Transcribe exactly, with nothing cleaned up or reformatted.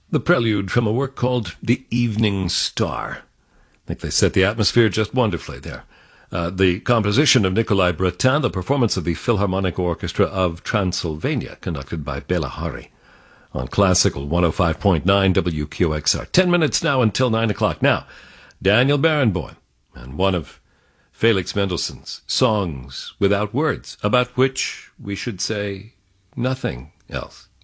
The prelude from a work called The Evening Star. I think they set the atmosphere just wonderfully there. Uh, the composition of Nikolai Bretin, the performance of the Philharmonic Orchestra of Transylvania, conducted by Bela Hari, on Classical one oh five point nine W Q X R. Ten minutes now until nine o'clock. Now, Daniel Barenboim, and one of Felix Mendelssohn's songs without words, about which we should say nothing else.